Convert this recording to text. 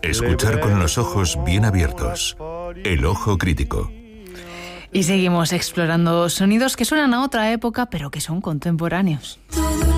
Escuchar con los ojos bien abiertos. El ojo crítico. Y seguimos explorando sonidos que suenan a otra época, pero que son contemporáneos. Todo